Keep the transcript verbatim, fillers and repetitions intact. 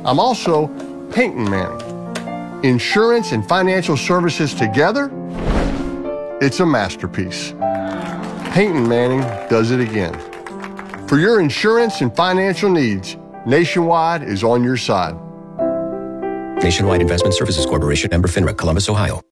I'm also Peyton Manning. Insurance and financial services together, it's a masterpiece. Peyton Manning does it again. For your insurance and financial needs, Nationwide is on your side. Nationwide Investment Services Corporation, member FINRA, Columbus, Ohio.